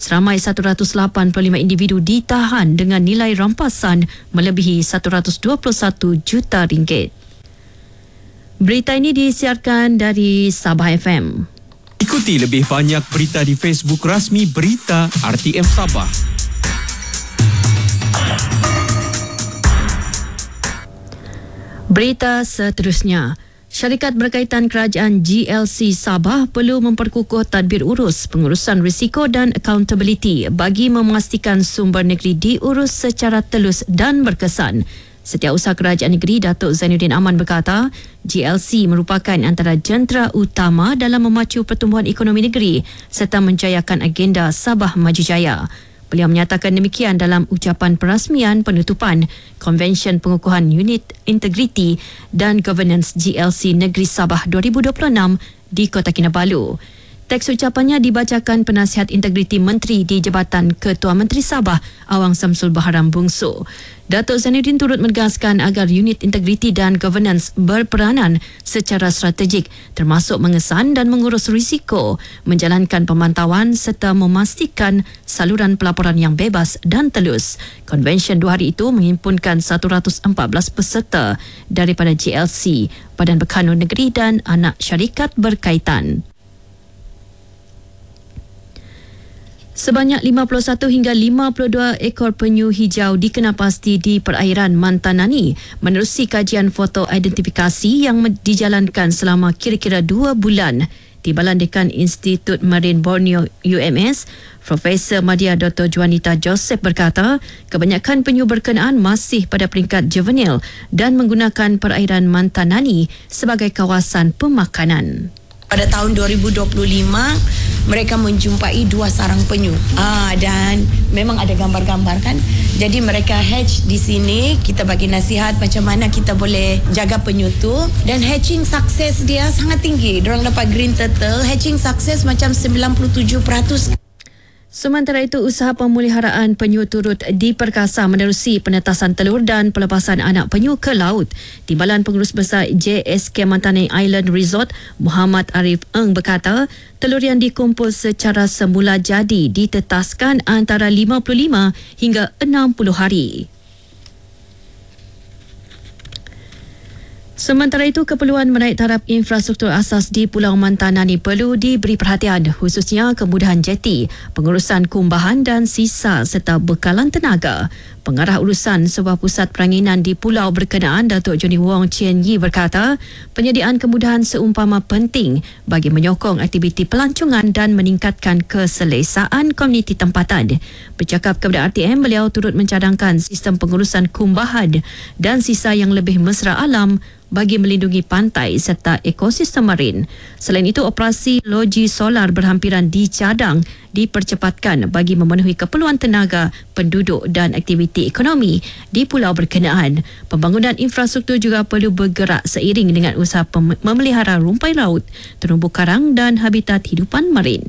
Seramai 185 individu ditahan dengan nilai rampasan melebihi 121 juta ringgit. Berita ini disiarkan dari Sabah FM. Ikuti lebih banyak berita di Facebook rasmi Berita RTM Sabah. Berita seterusnya. Syarikat berkaitan kerajaan GLC Sabah perlu memperkukuh tadbir urus pengurusan risiko dan accountability bagi memastikan sumber negeri diurus secara telus dan berkesan. Setiausaha Kerajaan Negeri Datuk Zainuddin Aman berkata, GLC merupakan antara jentera utama dalam memacu pertumbuhan ekonomi negeri serta menjayakan agenda Sabah Maju Jaya. Beliau menyatakan demikian dalam ucapan perasmian penutupan Konvensyen Pengukuhan Unit Integriti dan Governance GLC Negeri Sabah 2026 di Kota Kinabalu. Teks ucapannya dibacakan Penasihat Integriti Menteri di Jabatan Ketua Menteri Sabah, Awang Samsul Baharam Bungsu. Datuk Zainuddin turut menegaskan agar unit integriti dan governance berperanan secara strategik termasuk mengesan dan mengurus risiko, menjalankan pemantauan serta memastikan saluran pelaporan yang bebas dan telus. Konvensyen 2 hari itu menghimpunkan 114 peserta daripada GLC, Badan Berkanun Negeri dan anak syarikat berkaitan. Sebanyak 51 hingga 52 ekor penyu hijau dikenal pasti di perairan Mantanani menerusi kajian foto identifikasi yang dijalankan selama kira-kira 2 bulan. Timbalan Dekan Institut Marin Borneo UMS, Profesor Madya Dr. Juanita Joseph berkata, kebanyakan penyu berkenaan masih pada peringkat juvenil dan menggunakan perairan Mantanani sebagai kawasan pemakanan. Pada tahun 2025, mereka menjumpai 2 sarang penyu. Dan memang ada gambar-gambar kan. Jadi mereka hatch di sini. Kita bagi nasihat macam mana kita boleh jaga penyu tu. Dan hatching sukses dia sangat tinggi. Diorang dapat green turtle. Hatching sukses macam 97%. Sementara itu, usaha pemeliharaan penyu turut diperkasa menerusi penetasan telur dan pelepasan anak penyu ke laut. Timbalan Pengurus Besar JSK Mantanani Island Resort, Muhammad Arif Eng berkata, telur yang dikumpul secara semula jadi ditetaskan antara 55 hingga 60 hari. Sementara itu, keperluan menaik taraf infrastruktur asas di Pulau Mantanani perlu diberi perhatian, khususnya kemudahan jeti, pengurusan kumbahan dan sisa serta bekalan tenaga. Pengarah urusan sebuah pusat peranginan di pulau berkenaan, Datuk Johnny Wong Chien Yi berkata, penyediaan kemudahan seumpama penting bagi menyokong aktiviti pelancongan dan meningkatkan keselesaan komuniti tempatan. Bercakap kepada RTM, beliau turut mencadangkan sistem pengurusan kumbahan dan sisa yang lebih mesra alam bagi melindungi pantai serta ekosistem marin. Selain itu, operasi loji solar berhampiran dicadang dipercepatkan bagi memenuhi keperluan tenaga, penduduk dan aktiviti ekonomi di pulau berkenaan. Pembangunan infrastruktur juga perlu bergerak seiring dengan usaha memelihara rumpai laut, terumbu karang dan habitat hidupan marin.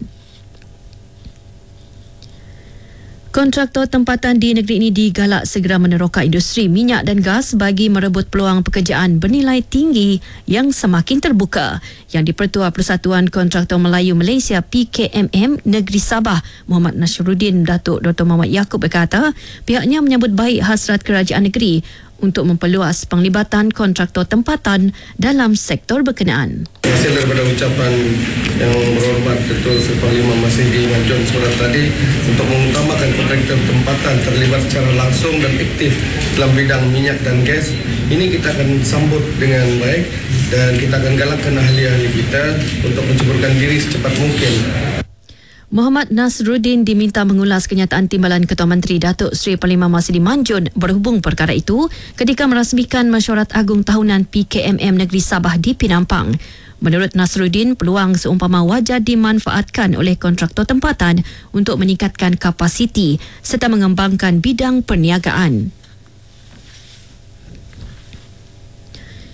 Kontraktor tempatan di negeri ini digalak segera meneroka industri minyak dan gas bagi merebut peluang pekerjaan bernilai tinggi yang semakin terbuka. Yang di-Pertua Persatuan Kontraktor Melayu Malaysia PKMM Negeri Sabah, Muhammad Nasruddin Datuk Dr. Muhammad Yaakob berkata, pihaknya menyambut baik hasrat kerajaan negeri untuk memperluas penglibatan kontraktor tempatan dalam sektor berkenaan. Hasil daripada ucapan yang berhormat Ketua Parlimen Masih di Manjun Surat tadi untuk mengutamakan kontraktor tempatan terlibat secara langsung dan aktif dalam bidang minyak dan gas, ini kita akan sambut dengan baik dan kita akan galakkan ahli-ahli kita untuk menceburkan diri secepat mungkin. Muhammad Nasruddin diminta mengulas kenyataan Timbalan Ketua Menteri Datuk Seri Parlimen Masih di Manjun berhubung perkara itu ketika merasmikan mesyuarat agung tahunan PKMM Negeri Sabah di Pinampang. Menurut Nasruddin, peluang seumpama wajar dimanfaatkan oleh kontraktor tempatan untuk meningkatkan kapasiti serta mengembangkan bidang perniagaan.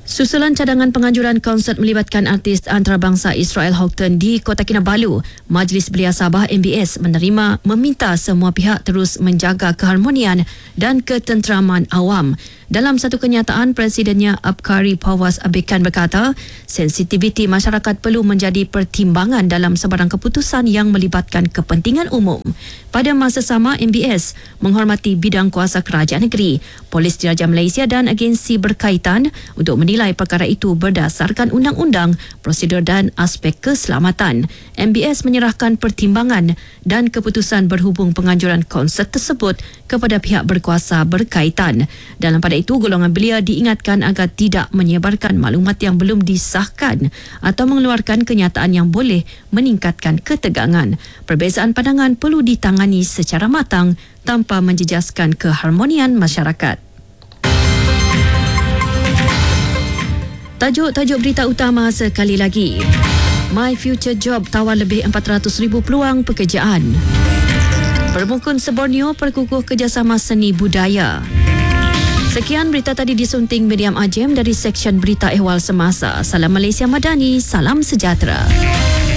Susulan cadangan penganjuran konsert melibatkan artis antarabangsa Israel Houghton di Kota Kinabalu, Majlis Belia Sabah MBS meminta semua pihak terus menjaga keharmonian dan ketenteraman awam. Dalam satu kenyataan, Presidennya Abkari Fawaz Abekan berkata, sensitiviti masyarakat perlu menjadi pertimbangan dalam sebarang keputusan yang melibatkan kepentingan umum. Pada masa sama, MBS menghormati bidang kuasa kerajaan negeri, Polis Diraja Malaysia dan agensi berkaitan untuk menilai perkara itu berdasarkan undang-undang, prosedur dan aspek keselamatan. MBS menyerahkan pertimbangan dan keputusan berhubung penganjuran konsert tersebut kepada pihak berkuasa berkaitan. Dalam pada itu, golongan belia diingatkan agar tidak menyebarkan maklumat yang belum disahkan atau mengeluarkan kenyataan yang boleh meningkatkan ketegangan. Perbezaan pandangan perlu ditangani secara matang tanpa menjejaskan keharmonian masyarakat. Tajuk-tajuk berita utama sekali lagi. My Future Job tawar lebih 400,000 peluang pekerjaan. Permukaan Borneo perkukuh kerjasama seni budaya. Sekian berita tadi disunting Miriam Ajem dari Seksyen Berita Ehwal Semasa. Salam Malaysia Madani, salam sejahtera.